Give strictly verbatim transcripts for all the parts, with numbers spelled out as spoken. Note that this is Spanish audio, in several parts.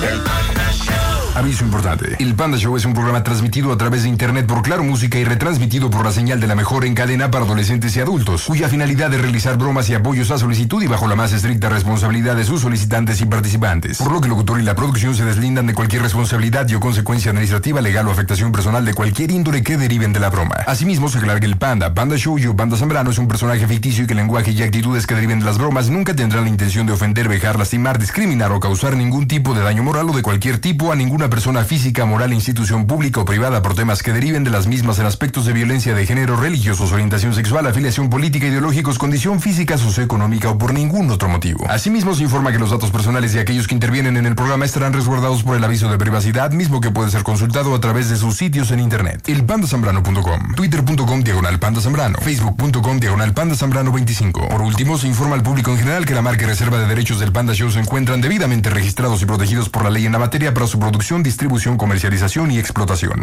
El Panda Show. Aviso importante. El Panda Show es un programa transmitido a través de internet por Claro Música y retransmitido por la señal de la mejor en cadena para adolescentes y adultos, cuya finalidad es realizar bromas y apoyos a solicitud y bajo la más estricta responsabilidad de sus solicitantes y participantes. Por lo que el locutor y la producción se deslindan de cualquier responsabilidad y o consecuencia administrativa, legal o afectación personal de cualquier índole que deriven de la broma. Asimismo, se aclara que el Panda, Panda Show y o Panda Zambrano es un personaje ficticio y que el lenguaje y actitudes que deriven de las bromas nunca tendrán la intención de ofender, vejar, lastimar, discriminar o causar ningún tipo de daño moral o de cualquier tipo a ninguna persona física, moral, institución pública o privada por temas que deriven de las mismas en aspectos de violencia de género, religiosos, orientación sexual, afiliación política, ideológicos, condición física, socioeconómica o por ningún otro motivo. Asimismo, se informa que los datos personales de aquellos que intervienen en el programa estarán resguardados por el aviso de privacidad, mismo que puede ser consultado a través de sus sitios en internet. el panda zambrano punto com, twitter punto com diagonal panda zambrano, facebook punto com diagonal panda zambrano veinticinco. Por último, se informa al público en general que la marca y reserva de derechos del Panda Show se encuentran debidamente registrados y protegidos por la ley en la materia para su producción, distribución, comercialización y explotación.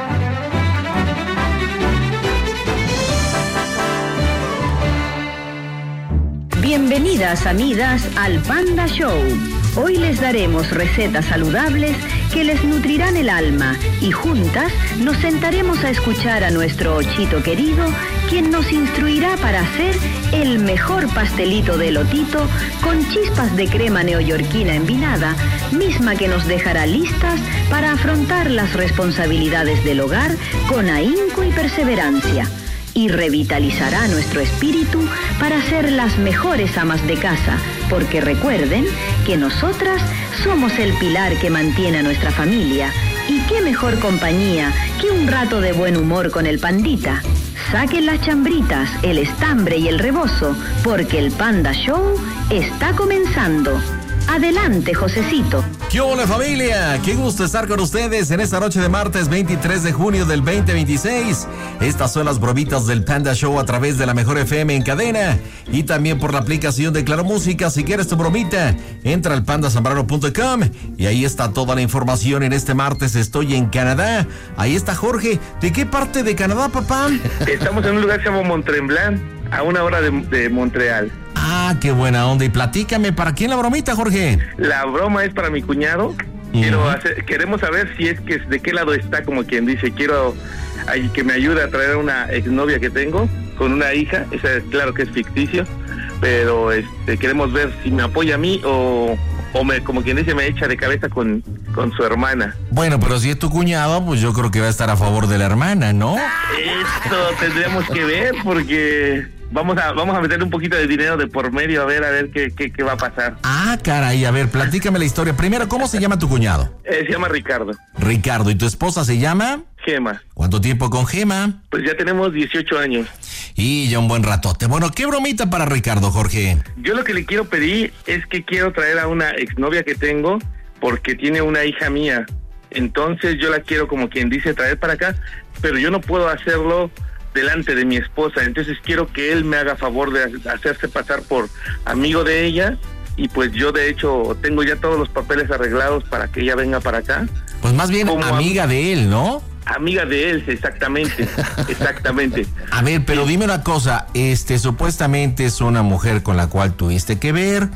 Bienvenidas amigas al Panda Show. Hoy les daremos recetas saludables que les nutrirán el alma y juntas nos sentaremos a escuchar a nuestro Ochito querido, quien nos instruirá para hacer el mejor pastelito de elotito con chispas de crema neoyorquina envinada, misma que nos dejará listas para afrontar las responsabilidades del hogar con ahínco y perseverancia. Y revitalizará nuestro espíritu para ser las mejores amas de casa, porque recuerden que nosotras somos el pilar que mantiene a nuestra familia. Y qué mejor compañía que un rato de buen humor con el pandita. Saquen las chambritas, el estambre y el rebozo, porque el Panda Show está comenzando. Adelante, Josecito. ¿Qué hola, familia? Qué gusto estar con ustedes en esta noche de martes veintitrés de junio del veinte veintiséis. Estas son las bromitas del Panda Show a través de la mejor F M en cadena y también por la aplicación de Claro Música. Si quieres tu bromita, entra al panda zambrano punto com y ahí está toda la información. En este martes estoy en Canadá. Ahí está Jorge. ¿De qué parte de Canadá, papá? Estamos en un lugar que se llama Mont-Tremblant, a una hora de, de Montreal. Ah, qué buena onda. Y platícame, ¿para quién la bromita, Jorge? La broma es para mi cuñado. Uh-huh. Quiero hacer, queremos saber si es que de qué lado está, como quien dice. Quiero ay, que me ayude a traer a una exnovia que tengo con una hija. Esa es claro que es ficticio, pero este queremos ver si me apoya a mí o, o me, como quien dice, me echa de cabeza con, con su hermana. Bueno, pero si es tu cuñado, pues yo creo que va a estar a favor de la hermana, ¿no? Esto tendríamos que ver porque Vamos a vamos a meterle un poquito de dinero de por medio, a ver a ver qué, qué, qué va a pasar. Ah, caray, a ver, platícame la historia. Primero, ¿cómo se llama tu cuñado? Eh, se llama Ricardo. Ricardo, ¿y tu esposa se llama? Gema. ¿Cuánto tiempo con Gema? Pues ya tenemos dieciocho años. Y ya un buen ratote. Bueno, ¿qué bromita para Ricardo, Jorge? Yo lo que le quiero pedir es que quiero traer a una exnovia que tengo porque tiene una hija mía. Entonces yo la quiero, como quien dice, traer para acá, pero yo no puedo hacerlo delante de mi esposa, entonces quiero que él me haga favor de hacerse pasar por amigo de ella y pues yo de hecho tengo ya todos los papeles arreglados para que ella venga para acá. Pues más bien como amiga am- de él, ¿no? Amiga de él, exactamente, exactamente. A ver, pero sí. Dime una cosa, este, supuestamente es una mujer con la cual tuviste que ver,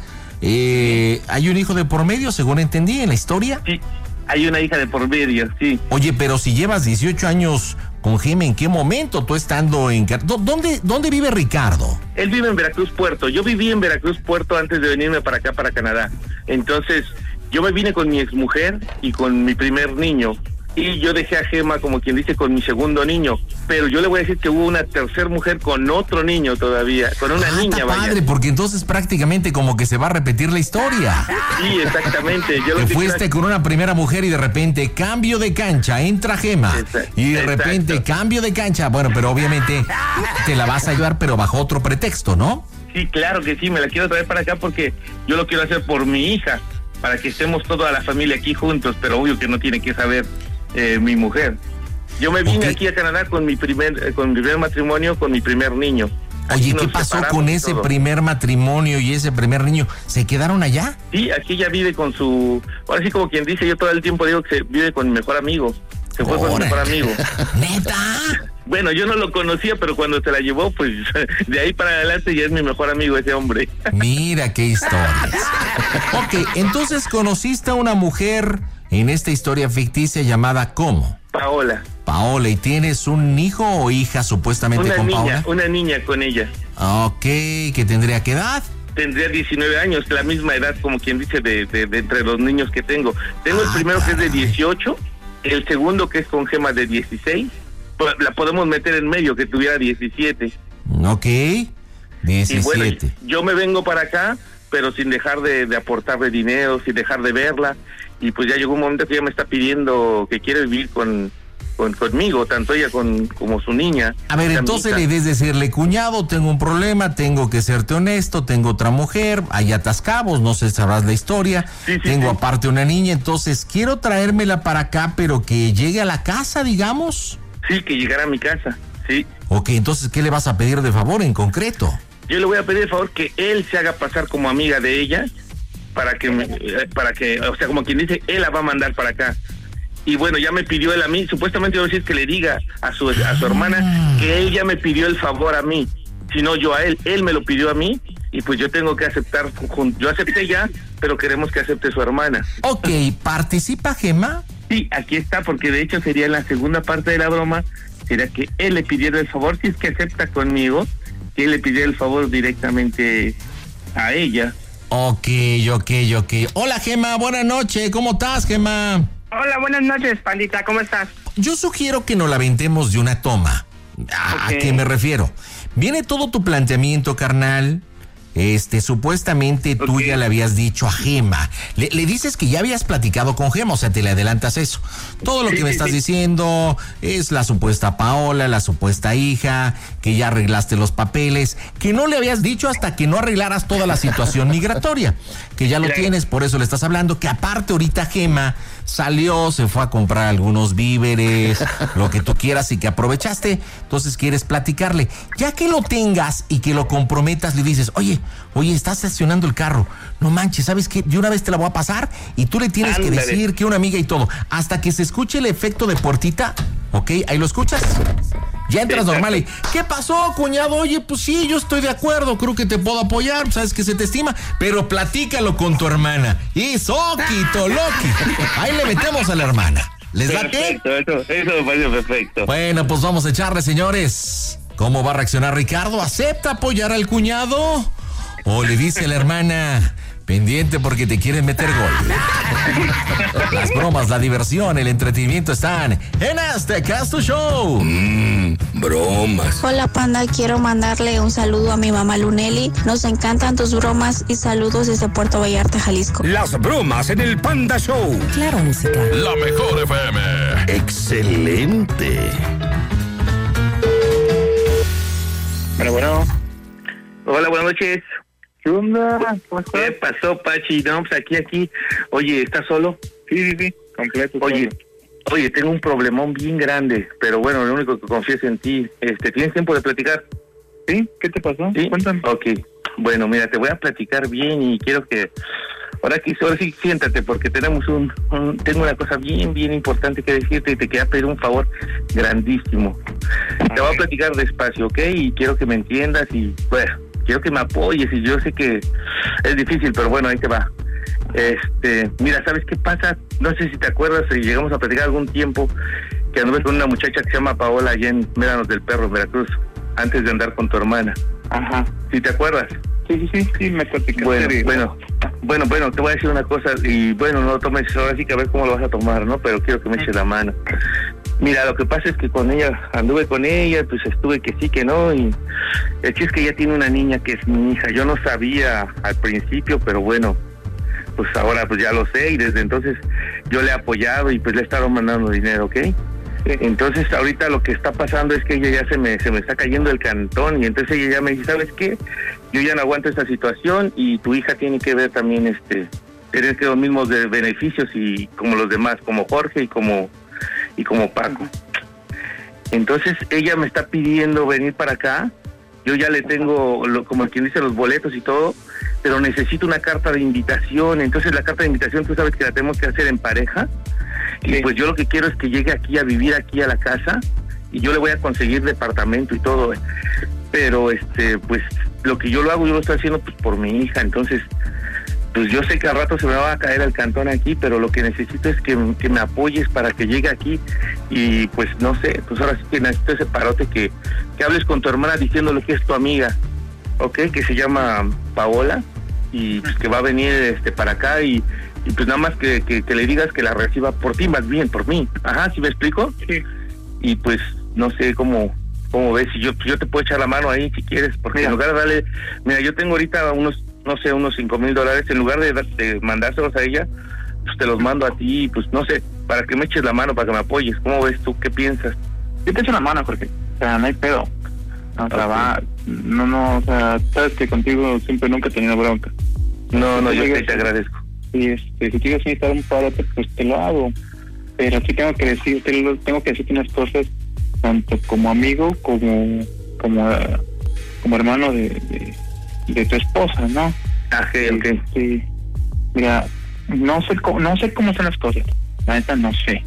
eh, ¿hay un hijo de por medio, según entendí en la historia? Sí, hay una hija de por medio, sí. Oye, pero si llevas dieciocho años con Gema, ¿en qué momento tú estando en... ¿Dónde, dónde vive Ricardo? Él vive en Veracruz Puerto. Yo viví en Veracruz Puerto antes de venirme para acá, para Canadá. Entonces, yo me vine con mi exmujer y con mi primer niño. Y yo dejé a Gema, como quien dice, con mi segundo niño. Pero yo le voy a decir que hubo una tercer mujer con otro niño todavía, con una ah, niña, vaya. Padre, porque entonces prácticamente como que se va a repetir la historia. Sí, exactamente. Yo que lo fuiste que... con una primera mujer y de repente cambio de cancha, entra Gema. Exacto. Y de repente Exacto. cambio de cancha. Bueno, pero obviamente te la vas a ayudar, pero bajo otro pretexto, ¿no? Sí, claro que sí, me la quiero traer para acá porque yo lo quiero hacer por mi hija, para que estemos toda la familia aquí juntos, pero obvio que no tiene que saber Eh, mi mujer. Yo me vine okay. aquí a Canadá con mi primer eh, con mi primer matrimonio, con mi primer niño. Oye, ¿qué pasó con ese todo. primer matrimonio y ese primer niño? ¿Se quedaron allá? Sí, aquí ella vive con su... Ahora sí, como quien dice, yo todo el tiempo digo que se vive con mi mejor amigo. Se fue con su mejor amigo. ¿Neta? Bueno, yo no lo conocía, pero cuando se la llevó, pues de ahí para adelante ya es mi mejor amigo ese hombre. Mira qué historias. Ok, entonces conociste a una mujer en esta historia ficticia llamada ¿cómo? Paola. Paola, ¿y tienes un hijo o hija supuestamente una con niña, Paola? Una niña con ella. Ok, ¿qué tendría qué edad? Tendría diecinueve años, la misma edad como quien dice de, de, de entre los niños que tengo. Tengo ah, el primero caray. que es de dieciocho, el segundo que es con Gema de dieciséis, la podemos meter en medio que tuviera diecisiete. Ok, diecisiete. Y bueno, yo me vengo para acá, pero sin dejar de, de aportarle dinero, sin dejar de verla, y pues ya llegó un momento que ella me está pidiendo que quiere vivir con... Con, conmigo, tanto ella con, como su niña. A ver, entonces le debes decirle, cuñado, tengo un problema, tengo que serte honesto, tengo otra mujer, hay atascabos, no sé si sabrás la historia, sí, sí, tengo sí. aparte una niña, entonces quiero traérmela para acá, pero que llegue a la casa, digamos. Sí, que llegara a mi casa, sí. Ok, entonces, ¿qué le vas a pedir de favor en concreto? Yo le voy a pedir de favor que él se haga pasar como amiga de ella, para que, para que, o sea, como quien dice, él la va a mandar para acá. Y bueno, ya me pidió él a mí, supuestamente yo decir que le diga a su a su hermana que él ya me pidió el favor a mí, si no yo a él, él me lo pidió a mí y pues yo tengo que aceptar, yo acepté ya, pero queremos que acepte su hermana. Ok, ¿participa Gema? Sí, aquí está, porque de hecho sería la segunda parte de la broma, sería que él le pidiera el favor, si es que acepta conmigo, que él le pidiera el favor directamente a ella. Ok, ok, ok. Hola Gema, buenas noches, ¿cómo estás Gema? Hola, buenas noches, Pandita, ¿cómo estás? Yo sugiero que nos la aventemos de una toma. ¿A okay. qué me refiero? Viene todo tu planteamiento, carnal. Este, supuestamente okay. tú ya le habías dicho a Gema. Le, le dices que ya habías platicado con Gema, o sea, te le adelantas eso. Todo lo sí, que me sí, estás sí. diciendo es la supuesta Paola, la supuesta hija, que ya arreglaste los papeles, que no le habías dicho hasta que no arreglaras toda la situación migratoria, que ya lo claro. tienes, por eso le estás hablando, que aparte ahorita Gema salió, se fue a comprar algunos víveres, lo que tú quieras y que aprovechaste, entonces quieres platicarle. Ya que lo tengas y que lo comprometas, le dices, oye, oye, estás estacionando el carro, no manches, ¿sabes qué? De una vez te la voy a pasar y tú le tienes Ándale. que decir que una amiga y todo, hasta que se escuche el efecto de puertita, ¿ok? Ahí lo escuchas. Ya entras normal y, ¿qué pasó, cuñado? Oye, pues sí, yo estoy de acuerdo, creo que te puedo apoyar, sabes que se te estima, pero platícalo con tu hermana. Y soquito, loqui. Ahí le metemos a la hermana. ¿Les da qué? Perfecto, eso, eso me parece perfecto. Bueno, pues vamos a echarle, señores. ¿Cómo va a reaccionar Ricardo? ¿Acepta apoyar al cuñado? ¿O le dice a la hermana, pendiente porque te quieren meter gol? Las bromas, la diversión, el entretenimiento están en este Casto Show. Mmm, bromas. Hola, Panda, quiero mandarle un saludo a mi mamá Luneli. Nos encantan tus bromas y saludos desde Puerto Vallarta, Jalisco. Las bromas en el Panda Show. Claro, música. La mejor F M. Excelente. Bueno, bueno. Hola, buenas noches. ¿Qué onda? ¿Cómo estás? ¿Qué pasó, Pachi? No, pues aquí, aquí. Oye, ¿estás solo? Sí, sí, sí, completo. Oye, solo. oye, tengo un problemón bien grande, pero bueno, lo único que confío es en ti. Este, ¿tienes tiempo de platicar? ¿Sí? ¿Qué te pasó? ¿Sí? Cuéntame. Ok, bueno, mira, te voy a platicar bien y quiero que... Ahora, aquí, ahora sí, siéntate, porque tenemos un, un... Tengo una cosa bien, bien importante que decirte y te quería pedir un favor grandísimo. Okay. Te voy a platicar despacio, ¿ok? Y quiero que me entiendas y, bueno... Quiero que me apoyes y yo sé que es difícil, pero bueno, ahí te va. Este, mira, ¿sabes qué pasa? No sé si te acuerdas, si llegamos a platicar algún tiempo que anduve con una muchacha que se llama Paola allá en Médanos del Perro, en Veracruz, antes de andar con tu hermana. Ajá. ¿Sí te acuerdas? Sí, sí, sí, sí, me platicaste. Bueno, bueno, bueno, bueno, te voy a decir una cosa y bueno, no lo tomes ahora sí que a ver cómo lo vas a tomar, ¿no? Pero quiero que me eches la mano. Mira, lo que pasa es que con ella, anduve con ella, pues estuve que sí, que no, y el chiste es que ella tiene una niña que es mi hija. Yo no sabía al principio, pero bueno, pues ahora pues ya lo sé, y desde entonces yo le he apoyado y pues le he estado mandando dinero, ¿ok? Entonces ahorita lo que está pasando es que ella ya se me se me está cayendo el cantón, y entonces ella ya me dice, ¿sabes qué? Yo ya no aguanto esta situación y tu hija tiene que ver también, este, tener que los mismos de beneficios y como los demás, como Jorge y como... y como Paco. Entonces ella me está pidiendo venir para acá. Yo ya le tengo, lo, como quien dice, los boletos y todo, pero necesito una carta de invitación. Entonces la carta de invitación tú sabes que la tenemos que hacer en pareja Y Sí. pues yo lo que quiero es que llegue aquí a vivir aquí a la casa y yo le voy a conseguir departamento y todo. Pero este, pues lo que yo lo hago, yo lo estoy haciendo pues por mi hija. Entonces, pues yo sé que al rato se me va a caer el cantón aquí, pero lo que necesito es que, que me apoyes para que llegue aquí. Y pues no sé, pues ahora sí que necesito ese parote que, que hables con tu hermana diciéndole que es tu amiga, ¿ok? Que se llama Paola y pues que va a venir este para acá y, y pues nada más que, que, que le digas que la reciba por ti, más bien por mí. Ajá, ¿sí me explico? Sí. Y pues no sé cómo cómo ves, si yo yo te puedo echar la mano ahí si quieres, porque Mira. en lugar de darle, mira, yo tengo ahorita unos, no sé, unos cinco mil dólares, en lugar de, de mandárselos a ella, pues te los mando a ti, pues no sé, para que me eches la mano, para que me apoyes. ¿Cómo ves tú? ¿Qué piensas? Yo te echo una mano, Jorge. O sea, no hay pedo. O sea, Ok. va. No, no, o sea, sabes que contigo siempre nunca he tenido bronca. No, no, yo Sí, te, sí. te agradezco. Y este, si quieres necesitar un parote, pues te lo hago. Pero sí tengo que decirte, tengo que decirte unas cosas, tanto como amigo como como, eh, como hermano de, de, de tu esposa, ¿no? Ah, ok, ok. Sí. Mira, no sé cómo, no sé cómo son las cosas. La neta no sé.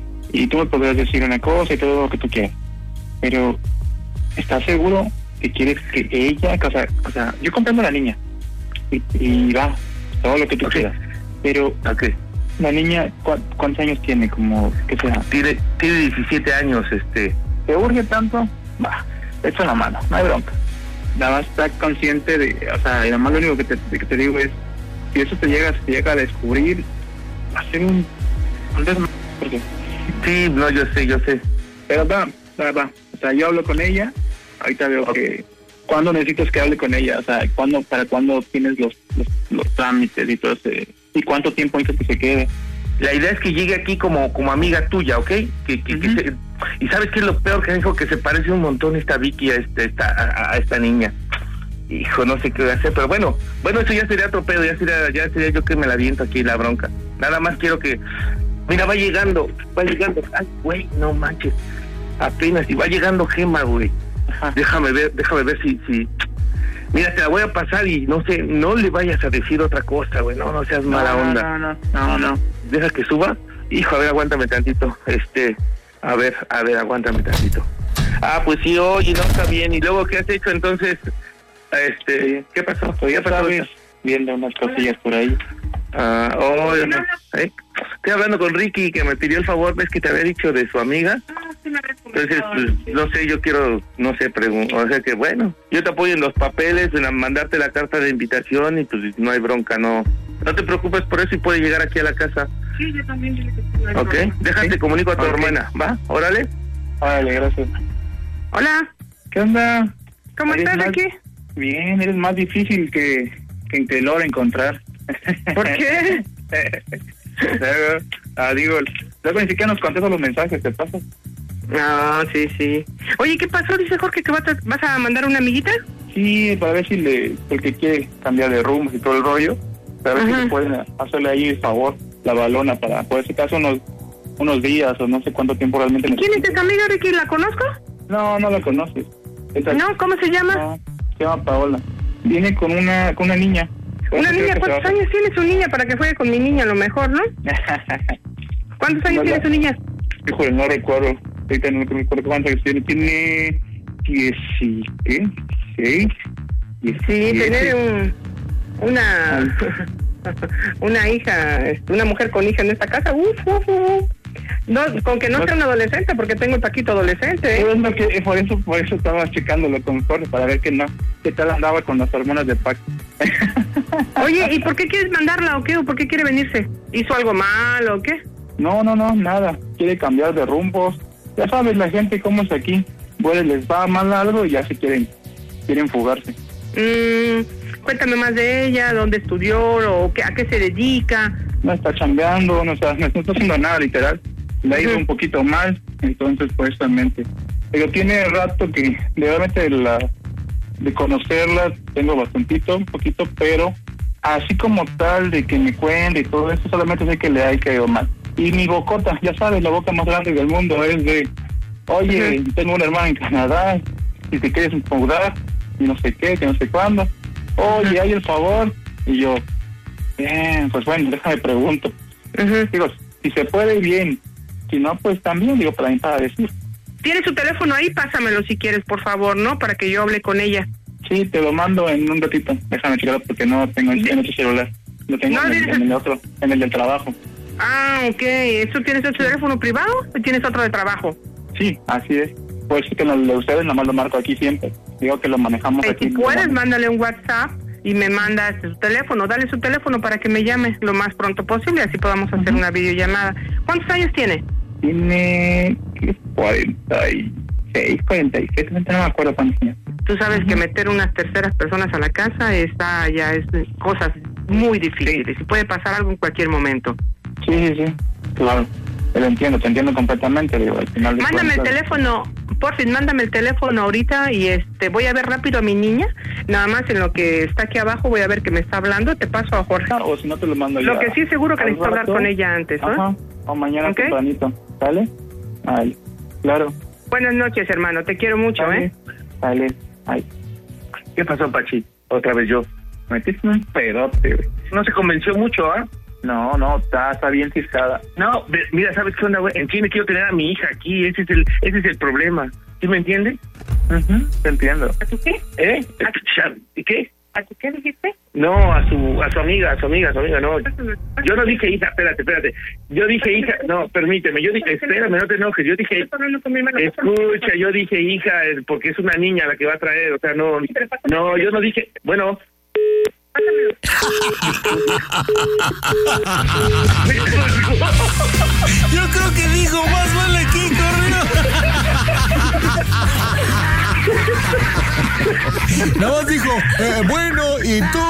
Y tú me podrás decir una cosa y todo lo que tú quieras. Pero, ¿estás seguro que quieres que ella, o sea, o sea yo comprendo a la niña y, y va, todo lo que tú Ok. quieras. Pero Ok. la niña, ¿cu ¿cuántos años tiene? Como, ¿qué será? Tiene, tiene diecisiete años, este. ¿Te urge tanto? Va, echa la mano, no hay bronca. Nada más está consciente de, o sea, y nada más lo único que te, que te digo es, si eso te llega, te llega a descubrir, va a ser un, un desmadre, porque Sí, no, yo sé, yo sé. pero va, va, va. O sea, yo hablo con ella, ahorita veo que cuándo necesitas que hable con ella, o sea, cuándo, para cuándo tienes los, los, los trámites y todo ese, y cuánto tiempo necesitas que se quede. La idea es que llegue aquí como como amiga tuya, ¿ok? Que, que, que Ujú. se- y sabes qué es lo peor, que dijo que se parece un montón esta Vicky a, este, esta, a, a esta niña. Hijo, no sé qué voy a hacer, pero bueno, bueno, eso ya sería otro pedo, ya sería, ya sería yo que me la viento aquí la bronca. Nada más quiero que, mira, va llegando, va llegando, ay, güey, no manches, apenas, y va llegando Gema, güey. Ajá. Déjame ver, déjame ver si, si, mira, te la voy a pasar y no sé, no le vayas a decir otra cosa, güey, no, no seas mala no, onda. No, no, no, no. Deja que suba. Hijo, a ver, aguántame tantito. Este, a ver, a ver, aguántame tantito. Ah, pues sí, oye, no está bien. ¿Y luego qué has hecho entonces? Este, ¿qué pasó? ¿Qué Ya pasó? sabes, viendo unas cosillas por ahí. Ah, oh, no, ¿eh? Estoy hablando con Ricky, que me pidió el favor, ves que te había dicho de su amiga. Entonces, pues, no sé, yo quiero, no sé, preguntar, o sea que bueno, yo te apoyo en los papeles, en la- mandarte la carta de invitación y pues no hay bronca, no. No te preocupes por eso y puedes llegar aquí a la casa. Sí, yo también dile que sí, no hay ¿Ok? problema. Déjate, Sí. comunico a tu Ok. hermana, ¿va? Órale. Órale, gracias. Hola, ¿Qué onda? ¿cómo Eres estás, más- Ricky? Bien, eres más difícil que, que en Telor encontrar. ¿Por qué? Luego, ah, digo, luego ni siquiera nos contestas los mensajes, ¿te pasa? No, sí, sí. Oye, ¿qué pasó? Dice Jorge que vas a, vas a mandar una amiguita. Sí, para ver si le, el que quiere cambiar de rumbo y todo el rollo, para ver Ajá. si le pueden hacerle ahí el favor, la balona, para, por ese caso, unos unos días o no sé cuánto tiempo realmente. ¿Quién es necesite. esa amiga, Ricky? ¿La conozco? No, no la conoces. Esa- No, ¿cómo se llama? no, se llama Paola. Viene con una con una niña. Por Una eso creo niña, que se ¿cuántos va- años tiene su niña para que juegue con mi niña a lo mejor, no? ¿Cuántos años No, tiene la- su niña? Híjole, no recuerdo. Ahorita no recuerdo cuántos años tiene. Tiene diez, ¿qué? ¿Seis? Sí, tener un, una una hija, este, una mujer con hija en esta casa, uf, uf, uf. No, con que no sea un adolescente, porque tengo el Paquito adolescente, ¿eh? Por eso, que, por eso, por eso estaba checándolo con Jorge, para ver que no, qué tal andaba con las hormonas de Pac. Oye, ¿y por qué quieres mandarla o qué? ¿O por qué quiere venirse? ¿Hizo algo mal o qué? No, no, no, nada. Quiere cambiar de rumbos. Ya sabes, la gente cómo es aquí. Bueno, les va mal algo y ya se quieren, quieren fugarse. Mm, cuéntame más de ella, dónde estudió o qué, a qué se dedica. No está chambeando, no está, no está haciendo nada, literal. Le ha ido Ujú. un poquito mal, entonces, pues, realmente. Pero tiene rato que, realmente, la, de conocerla, tengo bastantito, un poquito, pero así como tal, de que me cuente y todo eso, solamente sé que le ha caído mal. Y mi bocota, ya sabes, la boca más grande del mundo es de, oye, Ujú. tengo una hermana en Canadá, si te quieres mudar, y no sé qué, que no sé cuándo. Oye, hay el favor. Y yo, bien, pues bueno, déjame pregunto. Ujú. Digo, Si se puede, bien. Si no, pues también, digo, para mí para decir. ¿Tienes su teléfono ahí? Pásamelo si quieres, por favor, ¿no? Para que yo hable con ella. Sí, te lo mando en un ratito. Déjame checarlo porque no tengo en otro celular. Lo tengo no, en, el, en el otro, en el del trabajo. Ah, ok. ¿Eso tienes tu teléfono privado o tienes otro de trabajo? Sí, así es. Pues sí que lo de ustedes nomás lo marco aquí siempre. Digo que lo manejamos Eh, aquí. si puedes, mándale un WhatsApp y me mandas su teléfono. Dale su teléfono para que me llame lo más pronto posible, así podamos hacer uh-huh. una videollamada. ¿Cuántos años tiene? Tiene cuarenta y seis, cuarenta y siete, no me acuerdo cuántos años. Tú sabes uh-huh. que meter unas terceras personas a la casa está ya es cosas muy difíciles y puede pasar algo en cualquier momento. Sí, sí, sí, claro. Te lo entiendo, te entiendo completamente. Digo, al final de mándame cuentas... el teléfono, por fin, mándame el teléfono ahorita y este voy a ver rápido a mi niña. Nada más en lo que está aquí abajo voy a ver que me está hablando. Te paso a Jorge. O si no te lo mando yo. Lo que sí seguro que necesito hablar con ella antes, ¿no? Ajá. O mañana ¿okay? tempranito. ¿Sale? Ay, claro. Buenas noches, hermano. Te quiero mucho, ¿Sale? ¿eh? Sale. Ay. ¿Qué pasó, Pachi? Otra vez yo. Me metiste un pedote, güey. No se convenció mucho, ¿ah? ¿eh? No, no, está, está bien ciscada. No, ve, mira, ¿sabes qué onda, güey? En Chile quiero tener a mi hija aquí, ese es el ese es el problema. ¿Sí me entiendes? Uh-huh, te entiendo. ¿A tu qué? ¿Eh? ¿A tu ¿Y qué? ¿A tu qué dijiste? No, a su a su amiga, a su amiga, a su amiga, no. Yo no dije hija, espérate, espérate. Yo dije hija, no, permíteme, yo dije, espérame, no te enojes, yo dije, escucha, yo dije hija, porque es una niña la que va a traer, o sea, no, no, yo no dije, bueno... Yo creo que dijo más vale aquí, corrió. Nada más dijo, eh, bueno, y tú.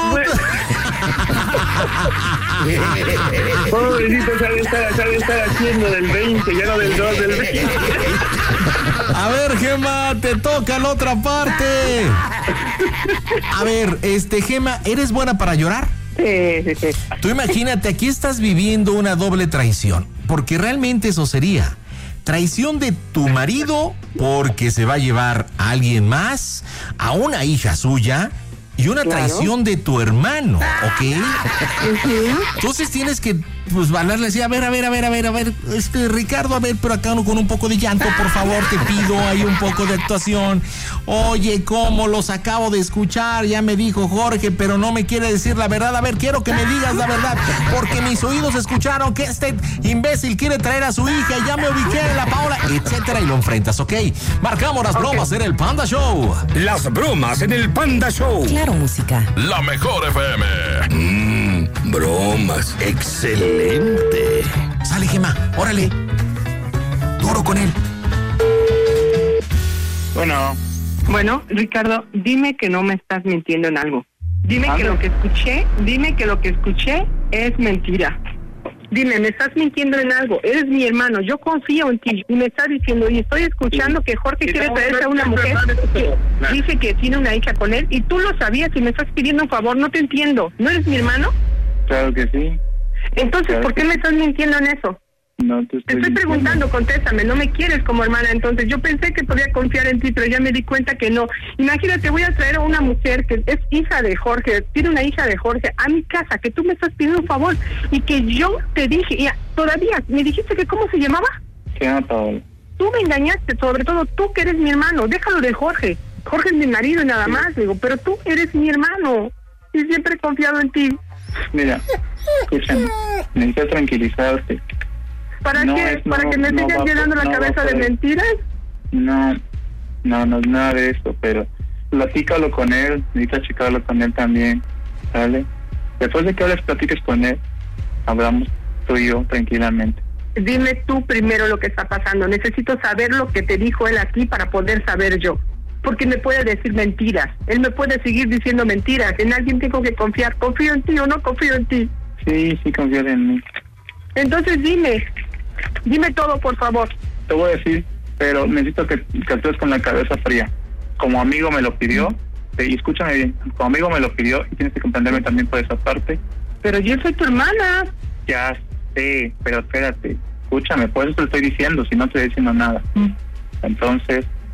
Pobrecito, sabe estar, sabe estar haciendo del veinte, ya no del dos, del veinte. A ver, Gema, te toca la otra parte. A ver, este, Gema, ¿eres buena para llorar? Sí, sí, sí. Tú imagínate, aquí estás viviendo una doble traición, porque realmente eso sería traición de tu marido porque se va a llevar a alguien más, a una hija suya, y una claro. traición de tu hermano, ¿ok? Uh-huh. Entonces tienes que, pues, hablarle así, a ver, a ver, a ver, a ver, a ver, este, Ricardo, a ver, pero acá con un poco de llanto, por favor, te pido, hay un poco de actuación. Oye, ¿cómo los acabo de escuchar? Ya me dijo Jorge, pero no me quiere decir la verdad. A ver, quiero que me digas la verdad, porque mis oídos escucharon que este imbécil quiere traer a su hija, y ya me ubiqué en la Paola, etcétera, y lo enfrentas, ¿ok? Marcamos las bromas okay. en el Panda Show. Las bromas en el Panda Show. Claro, música. La mejor F M. Mmm, bromas. Excelente. Sale, Gema, órale. Duro con él. Bueno. Bueno, Ricardo, dime que no me estás mintiendo en algo. Dime ¿Algo? que lo que escuché, dime que lo que escuché es mentira. Dime, me estás mintiendo en algo. Eres mi hermano, yo confío en ti. Y me estás diciendo, y estoy escuchando que Jorge quiere traerse a una mujer que dice que tiene una hija con él, y tú lo sabías y me estás pidiendo un favor. No te entiendo. ¿No eres mi hermano? Claro que sí. Entonces, claro ¿por qué me estás mintiendo en eso? No te estoy, te estoy preguntando, contéstame, no me quieres como hermana. Entonces yo pensé que podía confiar en ti, pero ya me di cuenta que no. Imagínate, voy a traer a una mujer que es hija de Jorge, tiene una hija de Jorge a mi casa, que tú me estás pidiendo un favor, y que yo te dije, y todavía me dijiste que ¿cómo se llamaba? Se llama Paola. Tú me engañaste, sobre todo tú que eres mi hermano. Déjalo de Jorge. Jorge es mi marido y nada sí. más, digo, pero tú eres mi hermano y siempre he confiado en ti. Mira, escúchame, necesitas tranquilizarte. ¿Para no qué? Es, ¿Para no, que me no sigan llenando la no cabeza de mentiras? No, no, no es nada de eso, pero platícalo con él, necesitas checarlo con él también, ¿sale? Después de que hables, platiques con él, hablamos tú y yo tranquilamente. Dime tú primero lo que está pasando. Necesito saber lo que te dijo él aquí para poder saber yo. Porque me puede decir mentiras. Él me puede seguir diciendo mentiras. En alguien tengo que confiar. ¿Confío en ti o no confío en ti? Sí, sí confío en mí. Entonces dime. Dime todo, por favor. Te voy a decir, pero necesito que, que actúes con la cabeza fría. Como amigo me lo pidió, y escúchame bien, como amigo me lo pidió y tienes que comprenderme también por esa parte. Pero yo soy tu hermana. Ya sé, pero espérate, escúchame, por eso te lo estoy diciendo, si no te estoy diciendo nada. Mm. Entonces,